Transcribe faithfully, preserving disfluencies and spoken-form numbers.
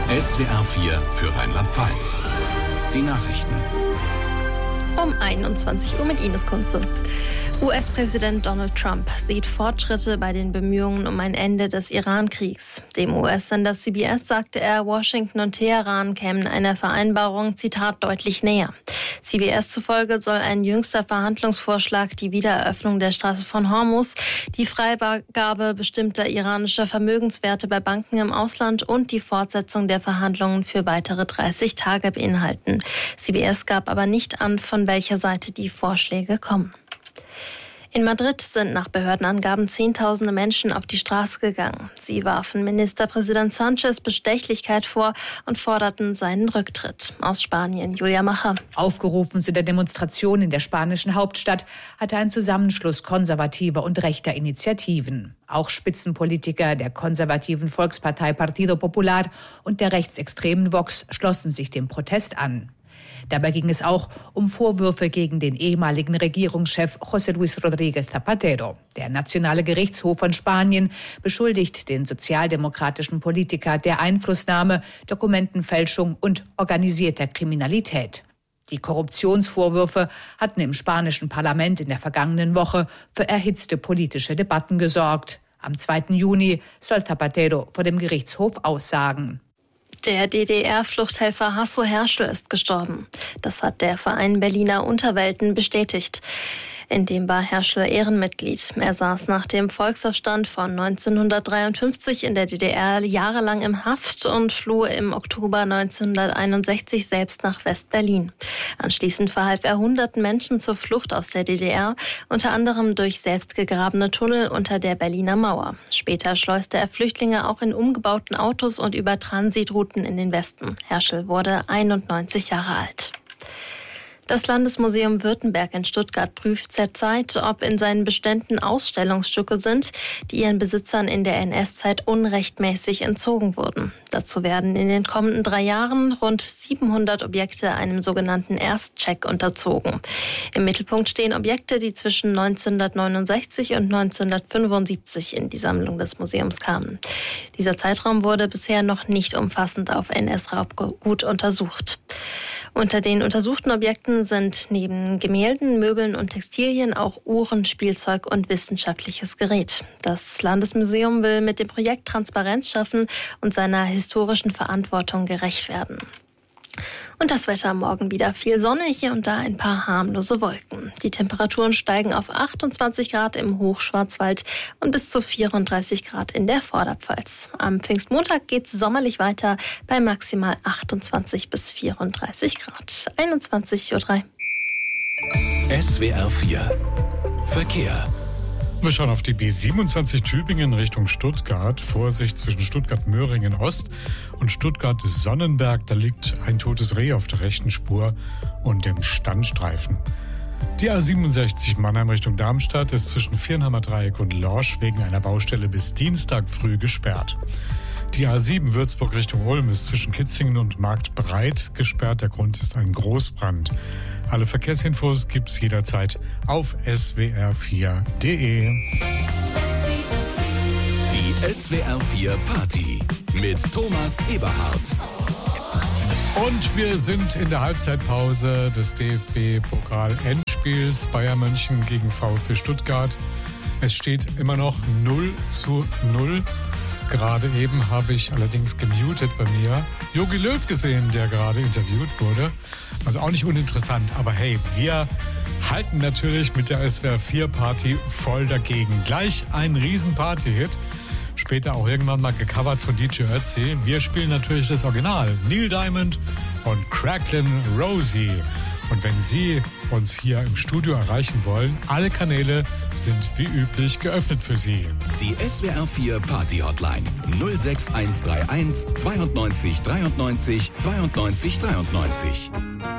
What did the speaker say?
S W R vier für Rheinland-Pfalz. Die Nachrichten. Um einundzwanzig Uhr mit Ines Kunze. U S-Präsident Donald Trump sieht Fortschritte bei den Bemühungen um ein Ende des Iran-Kriegs. Dem U S-Sender C B S sagte er, Washington und Teheran kämen einer Vereinbarung, Zitat, deutlich näher. C B S zufolge soll ein jüngster Verhandlungsvorschlag die Wiedereröffnung der Straße von Hormuz, die Freigabe bestimmter iranischer Vermögenswerte bei Banken im Ausland und die Fortsetzung der Verhandlungen für weitere dreißig Tage beinhalten. C B S gab aber nicht an, von welcher Seite die Vorschläge kommen. In Madrid sind nach Behördenangaben Zehntausende Menschen auf die Straße gegangen. Sie warfen Ministerpräsident Sánchez Bestechlichkeit vor und forderten seinen Rücktritt. Aus Spanien, Julia Macher. Aufgerufen zu der Demonstration in der spanischen Hauptstadt hatte ein Zusammenschluss konservativer und rechter Initiativen. Auch Spitzenpolitiker der konservativen Volkspartei Partido Popular und der rechtsextremen Vox schlossen sich dem Protest an. Dabei ging es auch um Vorwürfe gegen den ehemaligen Regierungschef José Luis Rodríguez Zapatero. Der Nationale Gerichtshof von Spanien beschuldigt den sozialdemokratischen Politiker der Einflussnahme, Dokumentenfälschung und organisierter Kriminalität. Die Korruptionsvorwürfe hatten im spanischen Parlament in der vergangenen Woche für erhitzte politische Debatten gesorgt. Am zweiten Juni soll Zapatero vor dem Gerichtshof aussagen. Der D D R-Fluchthelfer Hasso Herschel ist gestorben. Das hat der Verein Berliner Unterwelten bestätigt. In dem war Herschel Ehrenmitglied. Er saß nach dem Volksaufstand von neunzehnhundertdreiundfünfzig in der D D R jahrelang im Haft und floh im Oktober neunzehnhunderteinundsechzig selbst nach West-Berlin. Anschließend verhalf er hunderten Menschen zur Flucht aus der D D R, unter anderem durch selbst gegrabene Tunnel unter der Berliner Mauer. Später schleuste er Flüchtlinge auch in umgebauten Autos und über Transitrouten in den Westen. Herschel wurde einundneunzig Jahre alt. Das Landesmuseum Württemberg in Stuttgart prüft zurzeit, ob in seinen Beständen Ausstellungsstücke sind, die ihren Besitzern in der N S-Zeit unrechtmäßig entzogen wurden. Dazu werden in den kommenden drei Jahren rund siebenhundert Objekte einem sogenannten Erstcheck unterzogen. Im Mittelpunkt stehen Objekte, die zwischen neunzehnhundertneunundsechzig und neunzehnhundertfünfundsiebzig in die Sammlung des Museums kamen. Dieser Zeitraum wurde bisher noch nicht umfassend auf N S-Raubgut untersucht. Unter den untersuchten Objekten sind neben Gemälden, Möbeln und Textilien auch Uhren, Spielzeug und wissenschaftliches Gerät. Das Landesmuseum will mit dem Projekt Transparenz schaffen und seiner historischen Verantwortung gerecht werden. Und das Wetter morgen wieder viel Sonne, hier und da ein paar harmlose Wolken. Die Temperaturen steigen auf achtundzwanzig Grad im Hochschwarzwald und bis zu vierunddreißig Grad in der Vorderpfalz. Am Pfingstmontag geht es sommerlich weiter bei maximal achtundzwanzig bis vierunddreißig Grad. einundzwanzig Uhr drei. S W R vier Verkehr. Wir schauen auf die B siebenundzwanzig Tübingen Richtung Stuttgart. Vorsicht zwischen Stuttgart-Möhringen Ost und Stuttgart-Sonnenberg. Da liegt ein totes Reh auf der rechten Spur und dem Standstreifen. Die A siebenundsechzig Mannheim Richtung Darmstadt ist zwischen Viernheimer Dreieck und Lorsch wegen einer Baustelle bis Dienstag früh gesperrt. Die A sieben Würzburg Richtung Ulm ist zwischen Kitzingen und Marktbreit gesperrt. Der Grund ist ein Großbrand. Alle Verkehrsinfos gibt's jederzeit auf S W R vier Punkt de. Die S W R vier Party mit Thomas Eberhardt. Und wir sind in der Halbzeitpause des D F B-Pokal-Endspiels Bayern München gegen VfB Stuttgart. Es steht immer noch null zu null. Gerade eben habe ich allerdings gemutet bei mir Jogi Löw gesehen, der gerade interviewt wurde. Also auch nicht uninteressant, aber hey, wir halten natürlich mit der S W R vier Party voll dagegen. Gleich ein riesen Party-Hit. Später auch irgendwann mal gecovert von D J Ötzi. Wir spielen natürlich das Original. Neil Diamond und Cracklin' Rosie. Und wenn Sie uns hier im Studio erreichen wollen, alle Kanäle sind wie üblich geöffnet für Sie. Die S W R vier Party Hotline null sechs eins drei eins zweiundneunzig dreiundneunzig zweiundneunzig dreiundneunzig.